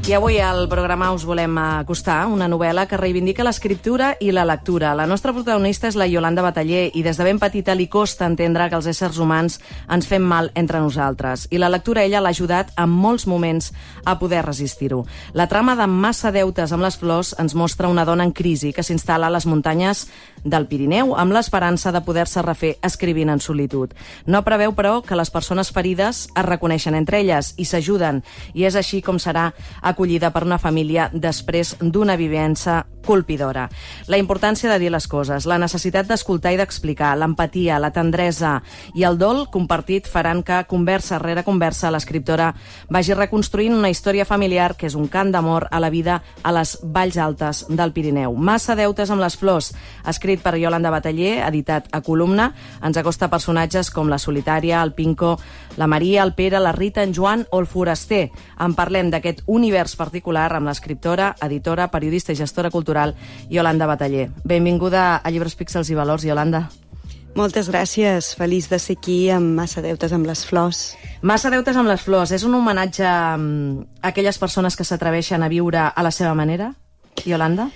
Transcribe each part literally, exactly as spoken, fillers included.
I avui al programa us volem acostar una novel·la que reivindica l'escriptura i la lectura. La nostra protagonista és la Iolanda Bataller i des de ben petita li costa entendre que els éssers humans ens fem mal entre nosaltres. I la lectura ella l'ha ajudat en molts moments a poder resistir-ho. La trama de Massa deutes amb les flors ens mostra una dona en crisi que s'instal·la a les muntanyes del Pirineu amb l'esperança de poder-se refer escrivint en solitud. No preveu, però, que les persones ferides es reconeixen entre elles i s'ajuden, i és així com serà acollida per una família després d'una vivència colpidora. La importància de dir les coses, la necessitat d'escoltar i d'explicar, l'empatia, la tendresa i el dol compartit faran que, conversa rere conversa, l'escriptora vagi reconstruint una història familiar que és un cant d'amor a la vida a les valls altes del Pirineu. Massa deutes amb les flors, escrit per Iolanda Bataller, editat a Columna, ens acosta personatges com la Solitària, el Pinco, la Maria, el Pere, la Rita, en Joan o el Foraster. En parlem d'aquest univers particular amb l'escriptora, editora, periodista i gestora cultural Iolanda Bataller. Benvinguda a Llibres, Píxels i Valors, Iolanda. Moltes gràcies, feliç de ser aquí amb Massa deutes amb les flors. Massa deutes amb les flors, és un homenatge a aquelles persones que s'atreveixen a viure a la seva manera, Iolanda?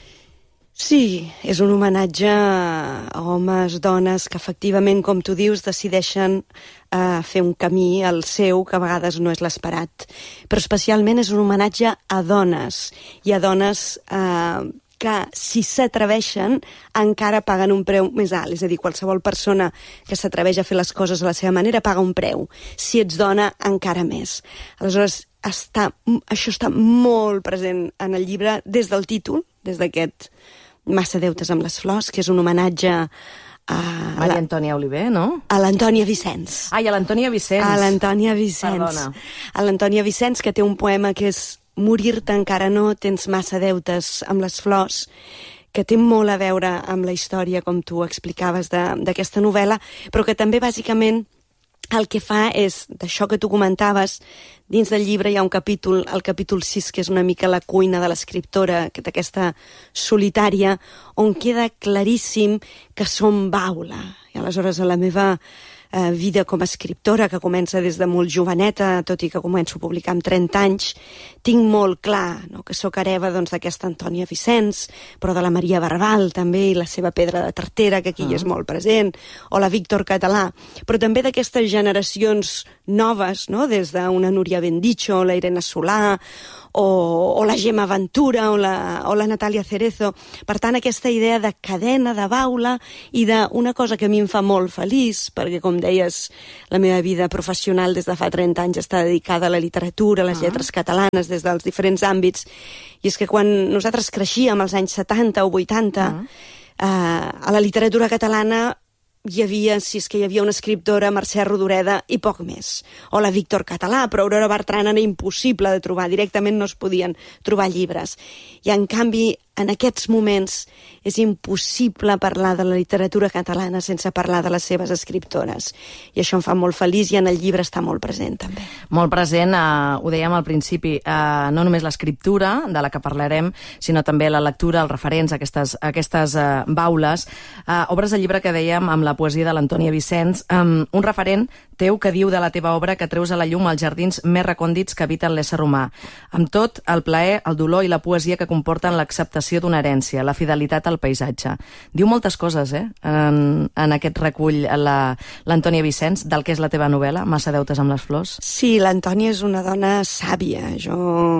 Sí, és un homenatge a homes, dones, que efectivament, com tu dius, decideixen eh, fer un camí, el seu, que a vegades no és l'esperat. Però especialment és un homenatge a dones, i a dones eh, que, si s'atreveixen, encara paguen un preu més alt. És a dir, qualsevol persona que s'atreveix a fer les coses a la seva manera paga un preu. Si ets dona, encara més. Aleshores, està, això està molt present en el llibre des del títol, des d'aquest Massa deutes amb les flors, que és un homenatge a Maria Antònia Oliver, no? A l'Antònia Vicenç. Ai, a l'Antònia Vicenç. A l'Antònia Vicenç. Perdona. A l'Antònia Vicenç, que té un poema que és Morir-te encara no, tens massa deutes amb les flors, que té molt a veure amb la història, com tu explicaves, d'aquesta novel·la, però que també, bàsicament, el que fa és, d'això que tu comentaves, dins del llibre hi ha un capítol, el capítol sis, que és una mica la cuina de l'escriptora, d'aquesta Solitària, on queda claríssim que som baula. I aleshores, a la meva eh, vida com a escriptora, que comença des de molt joveneta, tot i que començo a publicar amb trenta anys, tinc molt clar, no?, que sóc hereva doncs, d'aquesta Antònia Vicenç, però de la Maria Barbal també, i la seva Pedra de Tartera, que aquí uh-huh. és molt present, o la Víctor Català, però també d'aquestes generacions noves, no?, des d'una Núria Bendicho, la Irene Solà, o, o la Gemma Ventura, o la, o la Natàlia Cerezo. Per tant, aquesta idea de cadena, de baula, i d'una cosa que a mi em fa molt feliç, perquè, com deies, la meva vida professional des de fa trenta anys està dedicada a la literatura, a les uh-huh. lletres catalanes, des dels diferents àmbits, i és que quan nosaltres creixíem als anys setanta o vuitanta, uh-huh. eh, a la literatura catalana hi havia, si és que hi havia una escriptora, Mercè Rodoreda, i poc més. O la Víctor Català, però Aurora Bertran era impossible de trobar, directament no es podien trobar llibres. I en canvi, en aquests moments, és impossible parlar de la literatura catalana sense parlar de les seves escriptores. I això em fa molt feliç i en el llibre està molt present, també. Molt present, eh, ho dèiem al principi, eh, no només l'escriptura, de la que parlarem, sinó també la lectura, els referents, aquestes, aquestes eh, baules. Eh, obres de llibre que dèiem amb la poesia de l'Antònia Vicenç, eh, un referent teu que diu de la teva obra que treus a la llum els jardins més recòndits que habiten l'ésser humà. Amb tot, el plaer, el dolor i la poesia que comporten l'acceptació d'una herència, la fidelitat al paisatge. Diu moltes coses, eh?, en, en aquest recull l'Antònia Vicenç, del que és la teva novel·la, Massa deutes amb les flors. Sí, l'Antònia és una dona sàvia. Jo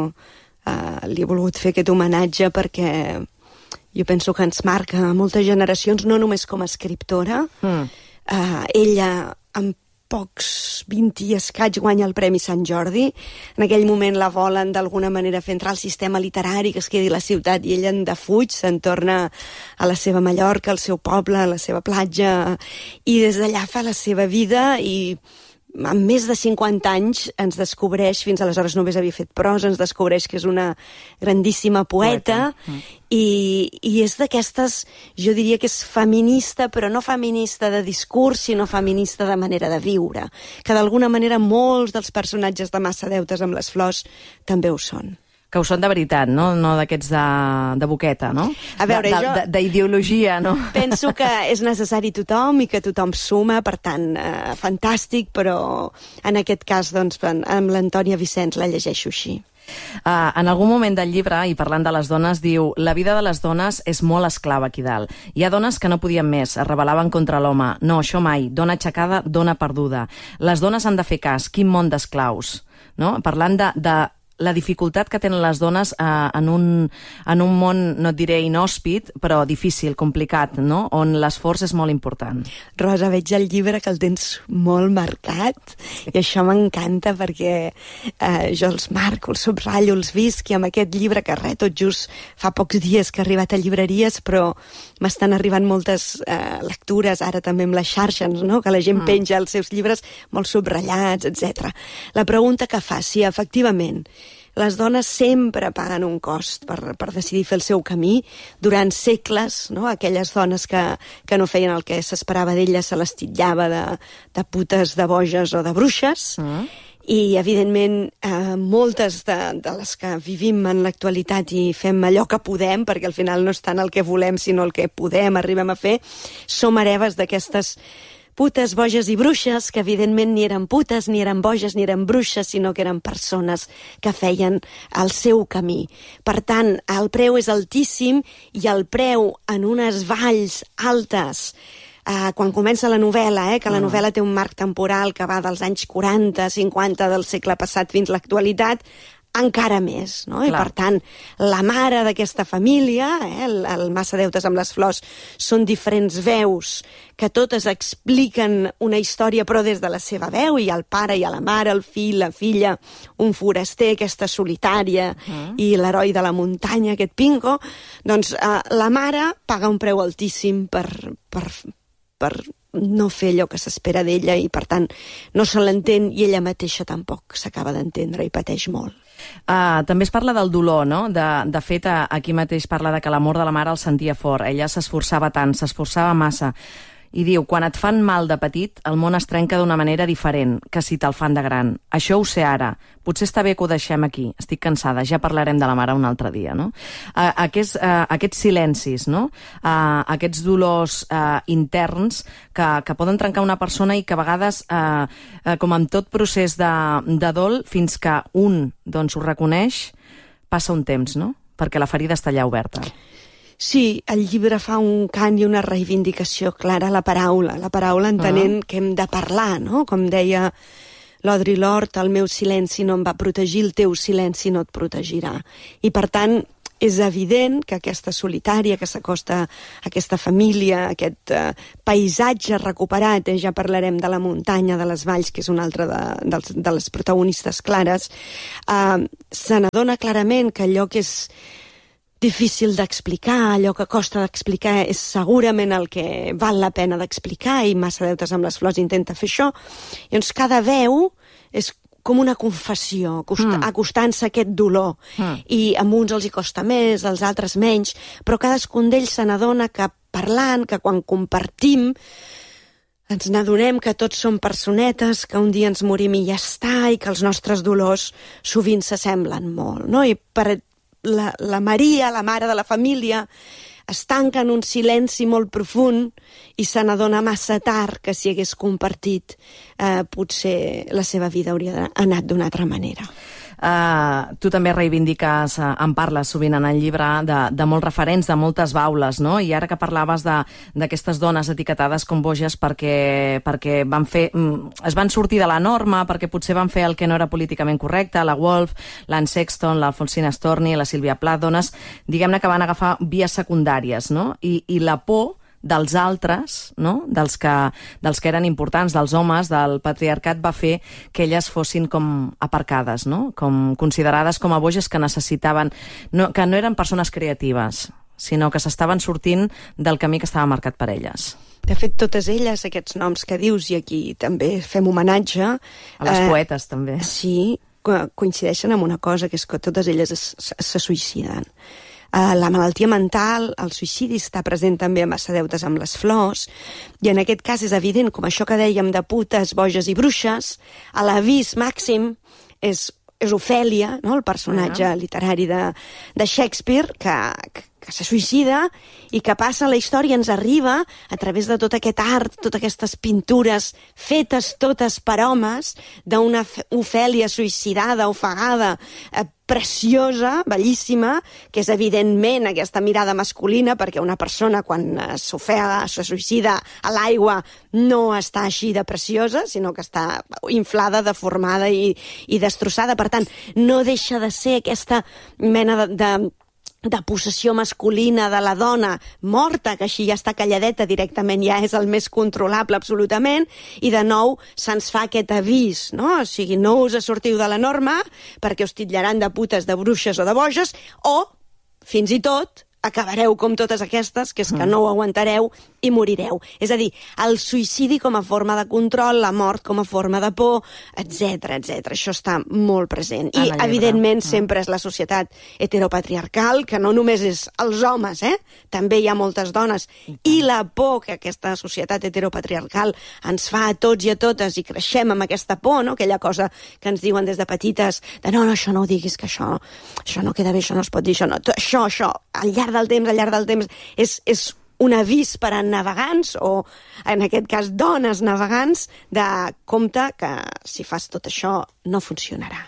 eh, li he volgut fer aquest homenatge perquè jo penso que ens marca moltes generacions, no només com a escriptora. Mm. Eh, ella, amb pocs vint i escaig, guanya el Premi Sant Jordi. En aquell moment la volen d'alguna manera fer entrar al sistema literari, que es quedi a la ciutat, i ella en defuig, se'n torna a la seva Mallorca, al seu poble, a la seva platja, i des d'allà fa la seva vida, i amb més de cinquanta anys ens descobreix, fins aleshores només havia fet prosa, ens descobreix que és una grandíssima poeta, poeta. Mm. I, i és d'aquestes, jo diria que és feminista, però no feminista de discurs, sinó feminista de manera de viure, que d'alguna manera molts dels personatges de Massa deutes amb les flors també ho són. Que ho són de veritat, no, no d'aquests de, de boqueta, no? A veure, de, jo... D'ideologia, no? Penso que és necessari tothom i que tothom suma, per tant, eh, fantàstic, però en aquest cas, doncs, amb l'Antònia Vicenç la llegeixo així. Uh, en algun moment del llibre, i parlant de les dones, diu: la vida de les dones és molt esclava aquí dalt. Hi ha dones que no podien més, es rebel·laven contra l'home. No, això mai. Dona aixecada, dona perduda. Les dones han de fer cas. Quin món d'esclaus. No? Parlant de, de la dificultat que tenen les dones eh, en, un, en un món, no et diré inhòspit, però difícil, complicat, no? On l'esforç és molt important. Rosa, veig el llibre que el tens molt marcat, i això m'encanta perquè eh, jo els marco, els subratllo, els visc, i amb aquest llibre que res, tot just fa pocs dies que ha arribat a llibreries, però m'estan arribant moltes eh, lectures, ara també amb les xarxes, no? Que la gent mm. penja els seus llibres molt subratllats, etcètera. La pregunta que fa, si efectivament les dones sempre paguen un cost per, per decidir fer el seu camí durant segles, no? Aquelles dones que, que no feien el que s'esperava d'elles se les titllava de, de putes, de boges o de bruixes, mm. i evidentment eh, moltes de, de les que vivim en l'actualitat i fem allò que podem, perquè al final no és tant el que volem sinó el que podem, arribem a fer, som hereves d'aquestes putes, boges i bruixes, que evidentment ni eren putes, ni eren boges, ni eren bruixes, sinó que eren persones que feien el seu camí. Per tant, el preu és altíssim, i el preu en unes valls altes, eh, quan comença la novel·la, eh, que la novel·la té un marc temporal que va dels anys quaranta, cinquanta del segle passat fins a l'actualitat, encara més, no? Clar. I per tant, la mare d'aquesta família, eh, el, el Massadeutes amb les flors, són diferents veus que totes expliquen una història però des de la seva veu, i el pare i la mare, el fill, la filla, un foraster, aquesta solitària, uh-huh. i l'heroi de la muntanya, aquest Pingo, doncs eh, la mare paga un preu altíssim per, per, per no fer allò que s'espera d'ella, i per tant no se l'entén, i ella mateixa tampoc s'acaba d'entendre i pateix molt. Uh, també es parla del dolor, no? De, de fet, aquí mateix parla de que l'amor de la mare el sentia fort. Ella s'esforçava tant, s'esforçava massa. I diu: quan et fan mal de petit, el món es trenca d'una manera diferent que si te'l fan de gran. Això ho sé ara. Potser està bé que ho deixem aquí. Estic cansada, ja parlarem de la mare un altre dia, no? Uh, aquests, uh, aquests silencis, no? Uh, aquests dolors uh, interns que, que poden trencar una persona, i que a vegades, uh, uh, com en tot procés de, de dol, fins que un doncs, ho reconeix, passa un temps, no? Perquè la ferida està allà oberta. Sí, el llibre fa un cant i una reivindicació clara a la paraula, la paraula entenent uh-huh. que hem de parlar, no? Com deia l'Audre Lorde, el meu silenci no em va protegir, el teu silenci no et protegirà. I per tant, és evident que aquesta solitària que s'acosta a aquesta família, aquest eh, paisatge recuperat, eh, ja parlarem de la muntanya, de les valls, que és una altra de, de, de les protagonistes clares, eh, se n'adona clarament que allò que és difícil d'explicar, allò que costa d'explicar, és segurament el que val la pena d'explicar, i Massadeutes amb les flors intenta fer això. I doncs cada veu és com una confessió, mm. acostant-se a aquest dolor. Mm. I a uns els hi costa més, als altres menys, però cadascun d'ells se n'adona que parlant, que quan compartim, ens n'adonem que tots som personetes, que un dia ens morim i ja està, i que els nostres dolors sovint s'assemblen molt, no? I per La, la Maria, la mare de la família, es tanca en un silenci molt profund, i se n'adona massa tard que si hagués compartit eh, potser la seva vida hauria anat d'una altra manera. Uh, tu també reivindiques, uh, en parles sovint en el llibre, de, de molts referents, de moltes baules, no? I ara que parlaves d'aquestes dones etiquetades com boges perquè, perquè van fer, mm, es van sortir de la norma, perquè potser van fer el que no era políticament correcte, la Woolf, l'Anne Sexton, l'Alfonsina Storni, la Sílvia Plath, dones, diguem-ne que van agafar vies secundàries, no? I, i la por dels altres, no? dels, que, dels que eren importants, dels homes, del patriarcat, va fer que elles fossin com aparcades, no? Com considerades com a boges que necessitaven, no, que no eren persones creatives, sinó que s'estaven sortint del camí que estava marcat per elles. De fet, totes elles, aquests noms que dius, i aquí també fem homenatge... A les eh, poetes, també. Sí, coincideixen amb una cosa, que és que totes elles es, se suïciden. Uh, la malaltia mental, el suïcidi, està present també a Massadeutes amb les flors, i en aquest cas és evident, com això que dèiem de putes, boges i bruixes, a l'avís màxim és, és Ofèlia, no? El personatge uh-huh. literari de, de Shakespeare, que, que, que se suïcida i que passa la història, ens arriba a través de tot aquest art, totes aquestes pintures fetes totes per homes, d'una Ofèlia suïcidada, ofegada, eh, preciosa, bellíssima, que és evidentment aquesta mirada masculina, perquè una persona quan s'ofega, se suïcida a l'aigua no està així de preciosa, sinó que està inflada, deformada i, i destrossada. Per tant, no deixa de ser aquesta mena de... de de possessió masculina de la dona morta, que així ja està calladeta directament, ja és el més controlable absolutament, i de nou se'ns fa aquest avís, no? O sigui, no us sortiu de la norma perquè us titllaran de putes, de bruixes o de boges, o, fins i tot, acabareu com totes aquestes, que és que no ho aguantareu i morireu. És a dir, el suïcidi com a forma de control, la mort com a forma de por, etcètera, etcètera. Això està molt present. I, evidentment, sempre és la societat heteropatriarcal, que no només és els homes, eh? També hi ha moltes dones. I la por que aquesta societat heteropatriarcal ens fa a tots i a totes, i creixem amb aquesta por, no? Aquella cosa que ens diuen des de petites, de no, no, això no ho diguis, que això, això no queda bé, això no es pot dir, això no... Això, això, al llarg del temps, al llarg del temps, és, és un avís per a navegants, o en aquest cas dones navegants, de compte que si fas tot això no funcionarà.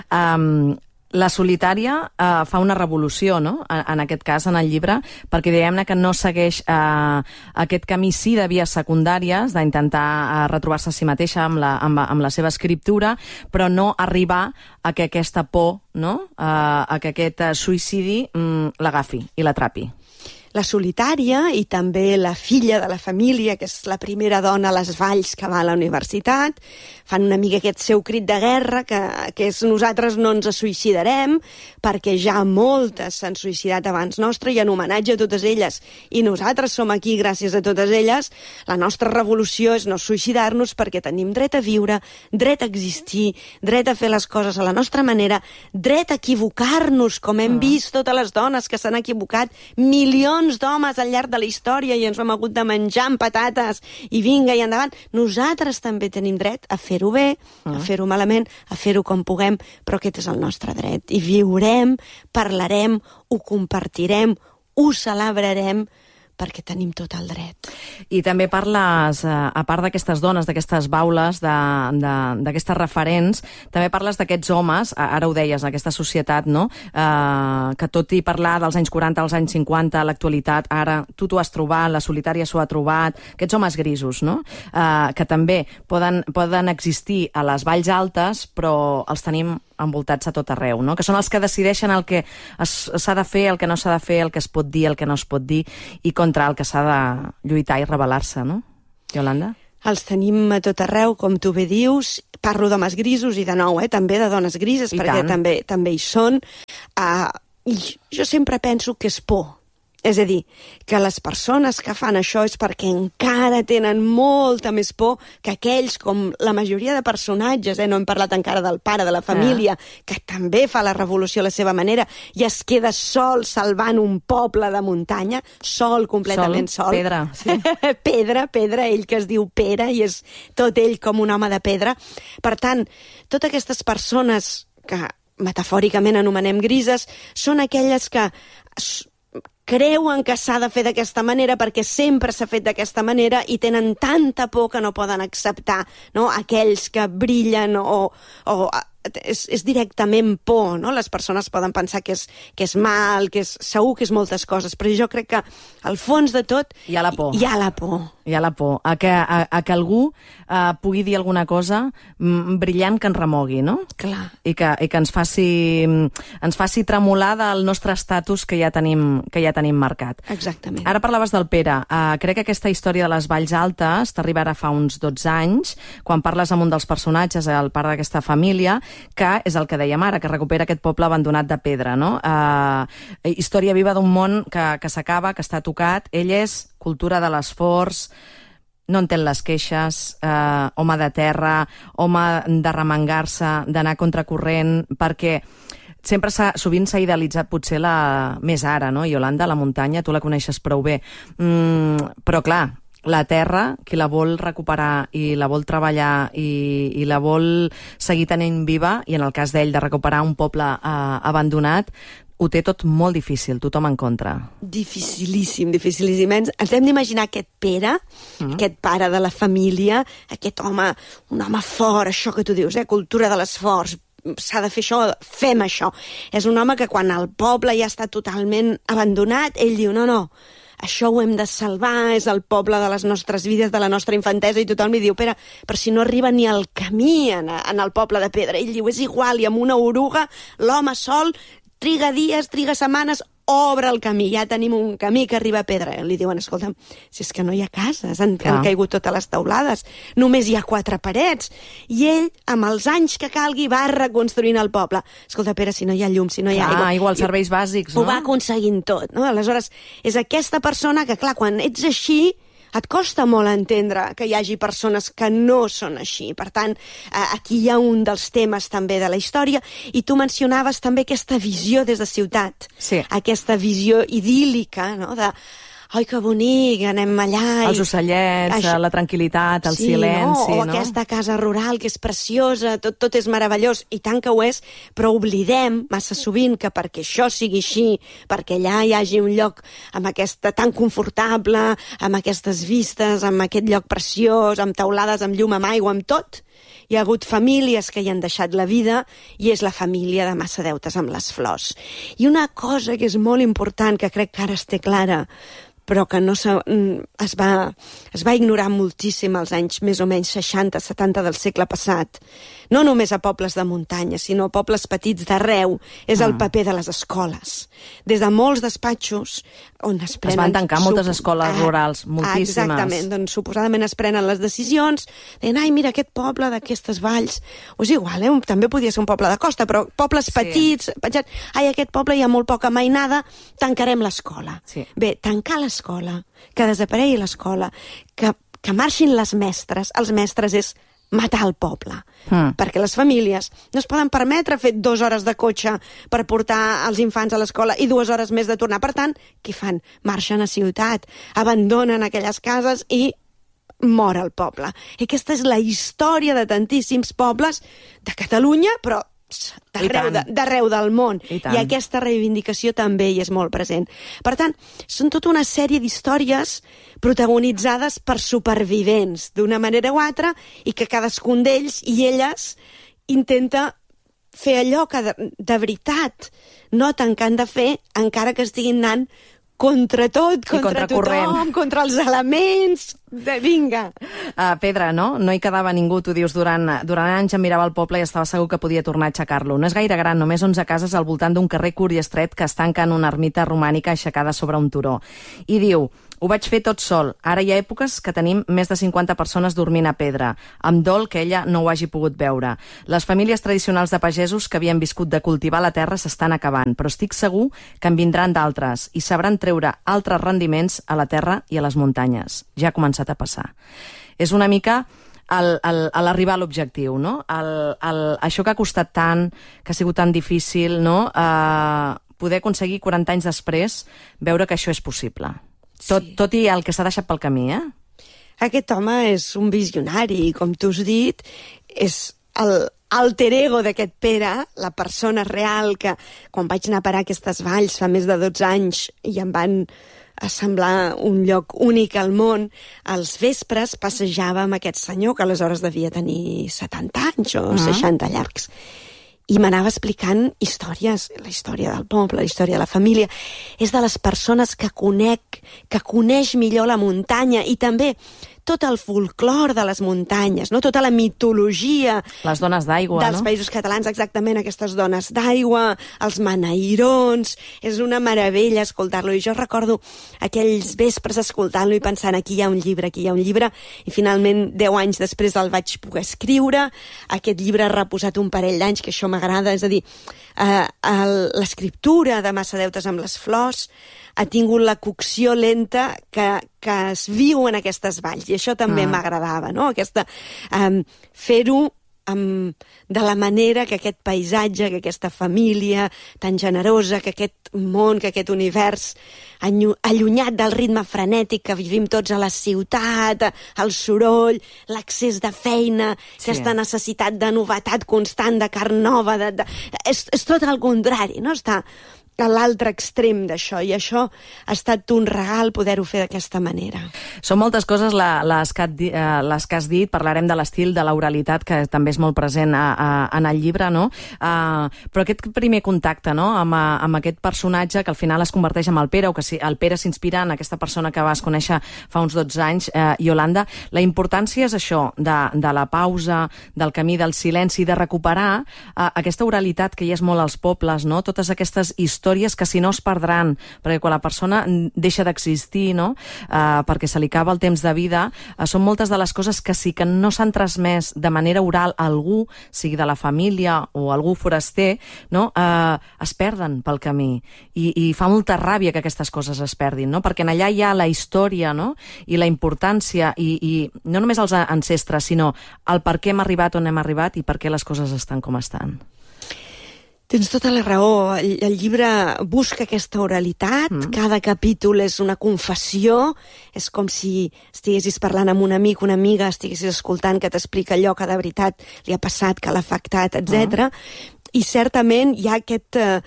Um, la solitària uh, fa una revolució, no?, en, en aquest cas, en el llibre, perquè diguem-ne que no segueix uh, aquest camí sí de vies secundàries, d'intentar uh, retrobar-se a si mateixa amb la, amb, amb la seva escriptura, però no arribar a que aquesta por, no?, uh, a que aquest uh, suïcidi um, l'agafi i l'atrapi. La solitària i també la filla de la família, que és la primera dona a les valls que va a la universitat, fan una mica aquest seu crit de guerra, que, que és nosaltres no ens suïcidarem, perquè ja moltes s'han suïcidat abans nostre, i en homenatge a totes elles, i nosaltres som aquí gràcies a totes elles. La nostra revolució és no suïcidar-nos perquè tenim dret a viure, dret a existir, dret a fer les coses a la nostra manera, dret a equivocar-nos, com hem vist totes les dones que s'han equivocat, milions d'homes al llarg de la història, i ens ho hem hagut de menjar amb patates, i vinga, i endavant. Nosaltres també tenim dret a fer-ho bé, a fer-ho malament, a fer-ho com puguem, però aquest és el nostre dret. I viurem, parlarem, ho compartirem, ho celebrarem, perquè tenim tot el dret. I també parles, a part d'aquestes dones, d'aquestes baules, d'aquestes referents, també parles d'aquests homes, ara ho deies, aquesta societat, no?, eh, que tot i parlar dels anys quaranta als anys cinquanta, a l'actualitat, ara tu t'ho has trobat, la solitària s'ho ha trobat, aquests homes grisos, no?, eh, que també poden, poden existir a les valls altes, però els tenim envoltats a tot arreu, no?, que són els que decideixen el que s'ha de fer, el que no s'ha de fer, el que es pot dir, el que no es pot dir, i contra el que s'ha de lluitar i rebel·lar-se, no, Iolanda? Els tenim a tot arreu, com tu bé dius. Parlo d'homes grisos i, de nou, eh, també de dones grises, I perquè també, també hi són. Uh, I jo sempre penso que és por. És a dir, que les persones que fan això és perquè encara tenen molta més por que aquells, com la majoria de personatges, eh? No hem parlat encara del pare, de la família, ah. que també fa la revolució a la seva manera i es queda sol salvant un poble de muntanya, sol, completament sol. Sol, pedra, sí. pedra, pedra, ell que es diu Pere, i és tot ell com un home de pedra. Per tant, totes aquestes persones que metafòricament anomenem grises són aquelles que creuen que s'ha de fer d'aquesta manera perquè sempre s'ha fet d'aquesta manera i tenen tanta por que no poden acceptar, no?, aquells que brillen o, o és, és directament por, no? Les persones poden pensar que és, que és mal, que és, segur que és moltes coses, però jo crec que al fons de tot hi ha la por. Hi ha la por. Hi ha la por. A que, a, a que algú uh, pugui dir alguna cosa mm, brillant que ens remogui, no? Clar. I que, i que ens faci, ens faci tremolar del nostre estatus que ja tenim, que ja tenim marcat. Exactament. Ara parlaves del Pere. Uh, crec que aquesta història de les Valls Altes t'arriba ara fa uns dotze anys, quan parles amb un dels personatges, el pare d'aquesta família, que és el que dèiem ara, que recupera aquest poble abandonat de pedra, no? Uh, història viva d'un món que, que s'acaba, que està tocat. Ell és cultura de l'esforç, no entén les queixes, eh, home de terra, home de remengar-se, d'anar contracorrent, perquè sempre s'ha, sovint s'ha idealitzat potser la més ara, no? Iolanda, la muntanya, tu la coneixes prou bé. Mm, però clar, la terra, qui la vol recuperar i la vol treballar i, i la vol seguir tenint viva, i en el cas d'ell de recuperar un poble eh, abandonat, ho té tot molt difícil, tothom en contra. Dificilíssim, dificilíssim. Ens, ens hem d'imaginar aquest Pere, mm. aquest pare de la família, aquest home, un home fort, això que tu dius, eh? Cultura de l'esforç, s'ha de fer això, fem això. És un home que quan el poble ja està totalment abandonat, ell diu, no, no, això ho hem de salvar, és el poble de les nostres vides, de la nostra infantesa, i tothom li diu, Pere, però si no arriba ni al camí en, en el poble de pedra. Ell diu, és igual, i amb una oruga, l'home sol, triga dies, triga setmanes, obre el camí, ja tenim un camí que arriba a pedra. Li diuen, escolta'm, si és que no hi ha cases, han, han caigut totes les teulades, només hi ha quatre parets. I ell, amb els anys que calgui, va reconstruint el poble. Escolta, Pere, si no hi ha llum, si no hi ha aigua... Ah, igual, serveis bàsics, no? Ho va aconseguint tot, no? Aleshores, és aquesta persona que, clar, quan ets així, et costa molt entendre que hi hagi persones que no són així. Per tant, aquí hi ha un dels temes també de la història, i tu mencionaves també aquesta visió des de ciutat, sí. Aquesta visió idíl·lica, no?, de ai, que bonic, anem allà... Els ocellets, Això... la tranquil·litat, el sí, silenci... No? O no? aquesta casa rural que és preciosa, tot, tot és meravellós, i tant que ho és, però oblidem massa sovint que perquè això sigui així, perquè allà hi hagi un lloc amb aquesta tan confortable, amb aquestes vistes, amb aquest lloc preciós, amb teulades, amb llum, amb aigua, amb tot, hi ha hagut famílies que hi han deixat la vida, i és la família de Massadeutes amb les flors. I una cosa que és molt important, que crec que ara es té clara, però que no es va, es va ignorar moltíssim als anys més o menys seixanta setanta del segle passat. No només a pobles de muntanya, sinó a pobles petits d'arreu. És el paper de les escoles. Des de molts despatxos on es prenen... Es van tancar moltes escoles ah, rurals, moltíssimes. Exactament, doncs suposadament es prenen les decisions, deien, ai, mira, aquest poble d'aquestes valls, o és igual, eh? També podia ser un poble de costa, però pobles petits, sí. Penjat, ai, aquest poble hi ha molt poca mainada, tancarem l'escola. Sí. Bé, tancar l'escola, que desaparegui l'escola, que, que marxin les mestres, els mestres és matar el poble, mm. perquè les famílies no es poden permetre fer dues hores de cotxe per portar els infants a l'escola i dues hores més de tornar. Per tant, què fan? Marxen a ciutat, abandonen aquelles cases i mor el poble. I aquesta és la història de tantíssims pobles de Catalunya, però d'arreu de, d'arreu del món. I, I aquesta reivindicació també hi és molt present. Per tant, són tota una sèrie d'històries protagonitzades per supervivents, d'una manera o altra, i que cadascun d'ells i elles intenta fer allò que de, de veritat noten que han de fer, encara que estiguin anant contra tot, contra, contra tothom, contra els elements, de vinga. Uh, Pedra, no? No hi quedava ningú, tu dius, durant, durant anys em mirava el poble i estava segur que podia tornar a aixecar-lo. No és gaire gran, només onze cases al voltant d'un carrer curt i estret que es tanca en una ermita romànica aixecada sobre un turó. I diu, ho vaig fer tot sol. Ara hi ha èpoques que tenim més de cinquanta persones dormint a pedra, amb dol que ella no ho hagi pogut veure. Les famílies tradicionals de pagesos que havien viscut de cultivar la terra s'estan acabant, però estic segur que en vindran d'altres i sabran treure altres rendiments a la terra i a les muntanyes. Ja ha començat a passar. És una mica el, el, l'arribar a l'objectiu, no? El, el, això que ha costat tant, que ha sigut tan difícil, no? Uh, poder aconseguir quaranta anys després veure que això és possible. Tot, sí. Tot i el que s'ha deixat pel camí, eh? Aquest home és un visionari, i com tu has dit, és el alter ego d'aquest Pere, la persona real que, quan vaig anar a parar a aquestes valls fa més de dotze anys i em van a semblar un lloc únic al món, als vespres passejava amb aquest senyor, que aleshores devia tenir setanta anys o seixanta llargs, i m'anava explicant històries, la història del poble, la història de la família. És de les persones que conec, que coneix millor la muntanya, i també tot el folclor de les muntanyes, no? Tota la mitologia... Les dones d'aigua, dels no? Països Catalans, exactament, aquestes dones d'aigua, els manairons... És una meravella escoltar-lo, i jo recordo aquells vespres escoltant-lo i pensant, aquí hi ha un llibre, aquí hi ha un llibre, i finalment, deu anys després el vaig poder escriure. Aquest llibre ha reposat un parell d'anys, que això m'agrada, és a dir, eh, el, l'escriptura de Massadeutes amb les flors ha tingut la cocció lenta que, que es viu en aquestes valls, i això també ah. m'agradava, no? Aquesta, um, fer-ho um, de la manera que aquest paisatge, que aquesta família tan generosa, que aquest món, que aquest univers allunyat del ritme frenètic que vivim tots a la ciutat, el soroll, l'accés de feina, sí. Aquesta necessitat de novetat constant, de carn nova, de, de, és, és tot el contrari, no? Està a l'altre extrem d'això, i això ha estat un regal poder-ho fer d'aquesta manera. Són moltes coses la, les, que, uh, les que has dit. Parlarem de l'estil, de l'oralitat, que també és molt present a, a, en el llibre, no? Uh, però aquest primer contacte, no?, amb, a, amb aquest personatge que al final es converteix en el Pere, o que si, el Pere s'inspira en aquesta persona que vas conèixer fa uns dotze anys, uh, Iolanda, la importància és això, de, de la pausa, del camí, del silenci, de recuperar uh, aquesta oralitat que hi és molt als pobles, no? Totes aquestes històries històries que si no es perdran, perquè quan la persona deixa d'existir, no? Uh, perquè se li acaba el temps de vida, uh, són moltes de les coses que sí que no s'han transmès de manera oral a algú, sigui de la família o algú foraster, no? Uh, es perden pel camí. I, I fa molta ràbia que aquestes coses es perdin, no? Perquè en allà hi ha la història, no?, i la importància, i, i no només els ancestres, sinó el per què hem arribat on hem arribat i per què les coses estan com estan. Tens tota la raó. El, el llibre busca aquesta oralitat, mm. cada capítol és una confessió, és com si estiguessis parlant amb un amic, una amiga, estiguessis escoltant que t'explica allò que de veritat li ha passat, que l'ha afectat, etcètera. Mm. I certament hi ha aquest... Eh,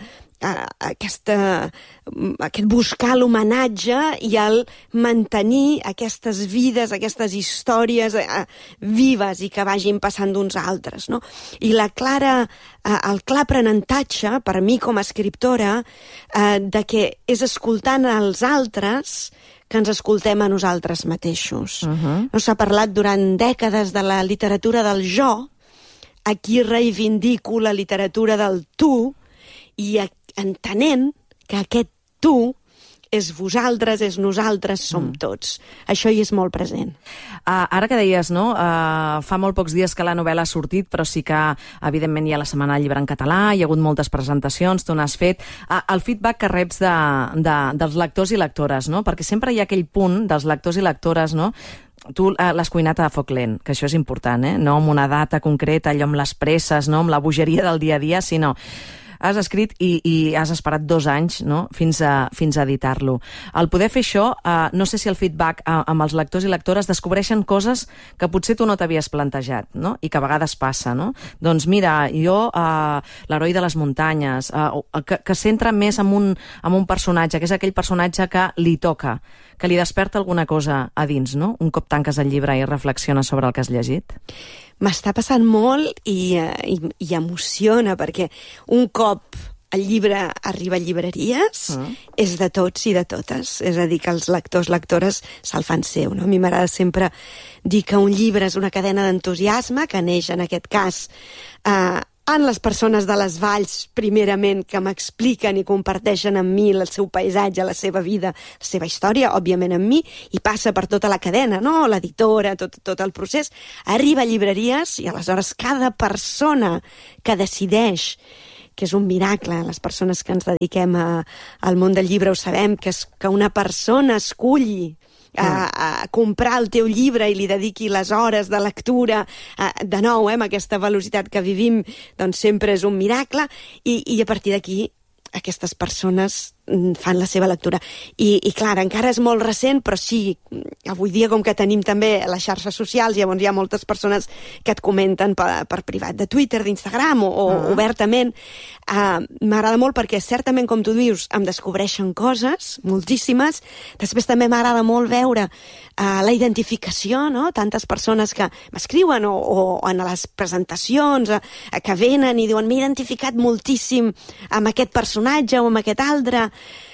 Aquesta, aquest buscar l'homenatge i el mantenir aquestes vides, aquestes històries eh, vives i que vagin passant d'uns a altres, no? I la clara, eh, el clar aprenentatge, per mi com a escriptora, eh, de que és escoltant els altres que ens escoltem a nosaltres mateixos. Uh-huh. No s'ha parlat durant dècades de la literatura del jo, aquí reivindico la literatura del tu, i entenent que aquest tu és vosaltres, és nosaltres, som mm. tots. Això hi és molt present. Uh, ara que deies, no?, uh, fa molt pocs dies que la novel·la ha sortit, però sí que, evidentment, hi ha la Setmana del Llibre en català, hi ha hagut moltes presentacions, tu n'has fet. Uh, el feedback que reps de, de, dels lectors i lectores, no?, perquè sempre hi ha aquell punt dels lectors i lectores, no?, tu uh, l'has cuinat a foc lent, que això és important, eh?, no amb una data concreta, allò amb les presses, no?, amb la bogeria del dia a dia, sinó... Has escrit i, i has esperat dos anys, no?, fins a, fins a editar-lo. Al poder fer això, eh, no sé si el feedback eh, amb els lectors i lectores descobreixen coses que potser tu no t'havies plantejat, no?, i que a vegades passa, no? Doncs mira, jo, eh, l'heroi de les muntanyes, eh, que, que centra més en un, en un personatge, que és aquell personatge que li toca, que li desperta alguna cosa a dins, no?, un cop tanques el llibre i reflexiones sobre el que has llegit. M'està passant molt i, i, i emociona, perquè un cop el llibre arriba a llibreries, uh. és de tots i de totes. És a dir, que els lectors, lectores se'l fan seu, no? A mi m'agrada sempre dir que un llibre és una cadena d'entusiasme que neix, en aquest cas, eh, en les persones de les valls, primerament, que m'expliquen i comparteixen amb mi el seu paisatge, la seva vida, la seva història, òbviament amb mi, i passa per tota la cadena, no?, l'editora, tot, tot el procés, arriba a llibreries, i aleshores cada persona que decideix, que és un miracle, les persones que ens dediquem a, al món del llibre ho sabem, que, és, que una persona esculli A, a comprar el teu llibre i li dediqui les hores de lectura, a, de nou, eh, amb aquesta velocitat que vivim, doncs sempre és un miracle, i, i a partir d'aquí aquestes persones fan la seva lectura. I, i clar, encara és molt recent, però sí, avui dia, com que tenim també les xarxes socials, llavors hi ha moltes persones que et comenten per, per privat de Twitter, d'Instagram o, o uh-huh. obertament. Uh, m'agrada molt perquè certament, com tu dius, em descobreixen coses, moltíssimes. Després també m'agrada molt veure uh, la identificació, no?, tantes persones que m'escriuen o, o en les presentacions uh, que venen i diuen m'he identificat moltíssim amb aquest personatge o amb aquest altre.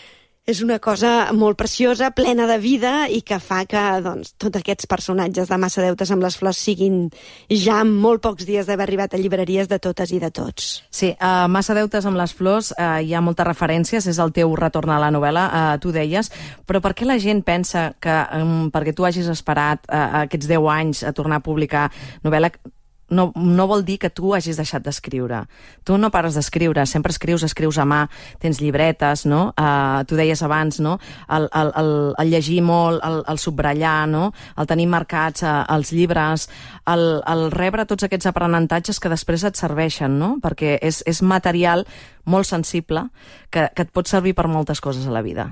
És una cosa molt preciosa, plena de vida, i que fa que doncs, tots aquests personatges de Massadeutes amb les flors siguin ja en molt pocs dies d'haver arribat a llibreries de totes i de tots. Sí, a Massadeutes amb les flors uh, hi ha moltes referències, és el teu retorn a la novel·la, uh, tu deies, però per què la gent pensa que um, perquè tu hagis esperat uh, aquests deu anys a tornar a publicar novel·la, No, no vol dir que tu hagis deixat d'escriure. Tu no pares d'escriure, sempre escrius, escrius a mà, tens llibretes, no? Uh, tu deies abans, no?, el, el, el, el llegir molt, el, el subratllar, no?, el tenir marcats uh, els llibres, el, el rebre tots aquests aprenentatges que després et serveixen, no?, perquè és, és material molt sensible que, que et pot servir per moltes coses a la vida.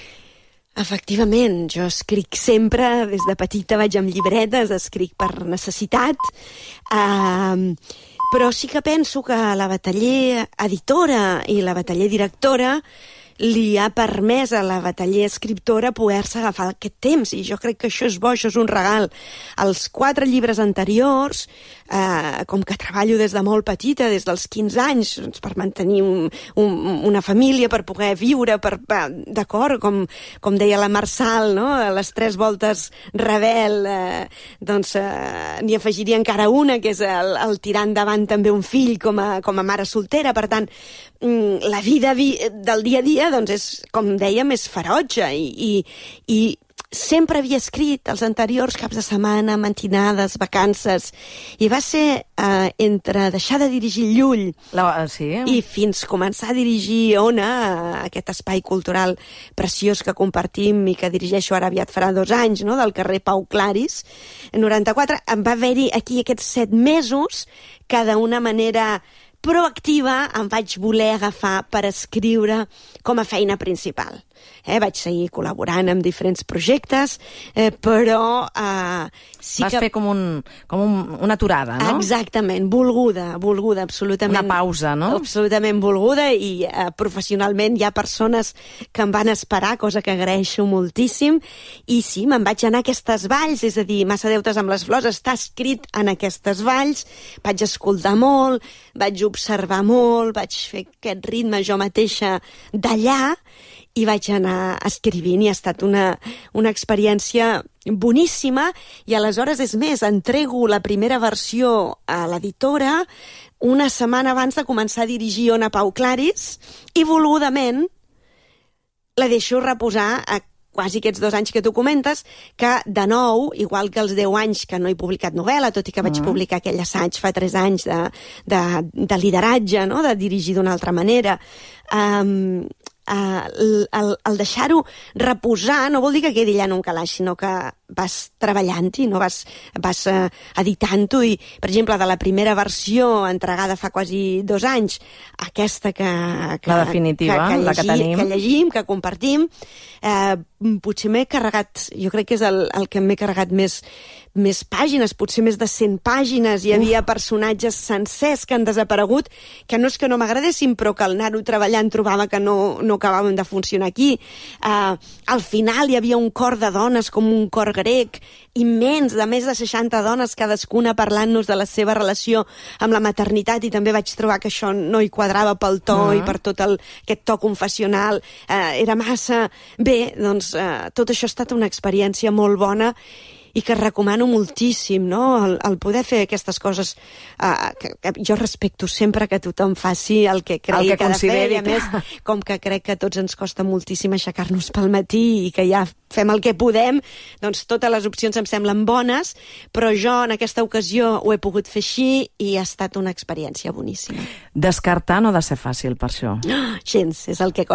Efectivament, jo escric sempre, des de petita vaig amb llibretes, escric per necessitat. Uh, Però sí que penso que la Bataller editora i la Bataller directora li ha permès a la Bataller escriptora poder-se agafar aquest temps, i jo crec que això és bo, això és un regal. Els quatre llibres anteriors, eh, com que treballo des de molt petita, des dels quinze anys, doncs per mantenir un, un, una família, per poder viure, per, d'acord, com, com deia la Marçal, no? Les tres voltes rebel, eh, doncs eh, n'hi afegiria encara una, que és el, el tirar endavant també un fill com a, com a mare soltera. Per tant, la vida vi del dia a dia, doncs és, com dèiem, és ferotge, i, i, i sempre havia escrit els anteriors caps de setmana, matinades, vacances, i va ser eh, entre deixar de dirigir Llull La, sí. i fins començar a dirigir Ona, aquest espai cultural preciós que compartim i que dirigeixo ara aviat farà dos anys, no?, del carrer Pau Claris, noranta-quatre, em va haver-hi aquí aquests set mesos que d'una manera proactiva em vaig voler agafar per escriure com a feina principal. Eh, vaig seguir col·laborant amb diferents projectes, eh, però eh, sí Vas que... fer com, un, com un, una aturada, no? Exactament, volguda, volguda, absolutament. Una pausa, no? Absolutament volguda, i eh, professionalment hi ha persones que em van esperar, cosa que agraeixo moltíssim, i sí, me'n vaig anar a aquestes valls, és a dir, Massa deutes amb les flors està escrit en aquestes valls, vaig escoltar molt, vaig observar molt, vaig fer aquest ritme jo mateixa d'allà, i vaig anar escrivint, i ha estat una, una experiència boníssima, i aleshores, és més, entrego la primera versió a l'editora una setmana abans de començar a dirigir Ona Pau Claris, i volgudament la deixo reposar a quasi aquests dos anys que tu comentes, que de nou, igual que els deu anys que no he publicat novel·la, tot i que vaig uh-huh. publicar aquell assaig fa tres anys de, de, de lideratge, no?, de dirigir d'una altra manera, um, Uh, el, el, el deixar-ho reposar no vol dir que quedi allà en un calaix, sinó que vas treballant-hi, no? vas, vas uh, editant-ho, i, per exemple, de la primera versió entregada fa quasi dos anys, aquesta que... que la definitiva, que, que llegim, la que tenim. Que llegim, que compartim, eh, potser m'he carregat, jo crec que és el, el que m'he carregat més, més pàgines, potser més de cent pàgines, hi havia Uf. personatges sencers que han desaparegut, que no és que no m'agradessin, però que al anar-ho treballant trobava que no, no acabaven de funcionar aquí. Uh, al final hi havia un cor de dones, com un cor grec, immens, de més de seixanta dones, cadascuna parlant-nos de la seva relació amb la maternitat, i també vaig trobar que això no hi quadrava pel to uh-huh. i per tot el, aquest to confessional. Uh, era massa... Bé, doncs uh, tot això ha estat una experiència molt bona, i que recomano moltíssim, no?, el, el poder fer aquestes coses. Uh, que, que jo respecto sempre que tothom faci el que cregui el que, que ha de fer, i a que... més, com que crec que a tots ens costa moltíssim aixecar-nos pel matí i que ja fem el que podem, doncs totes les opcions em semblen bones, però jo en aquesta ocasió ho he pogut fer així, i ha estat una experiència boníssima. Descartar no ha de ser fàcil, per això. Oh, gens, és el que costa.